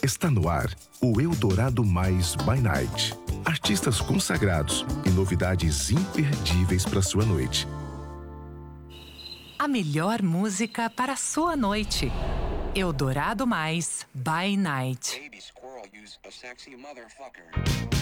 Está no ar o Eldorado Mais by Night. Artistas consagrados e novidades imperdíveis para sua noite. A melhor música para a sua noite. Eldorado Mais by Night. Baby squirrel used a sexy motherfucker.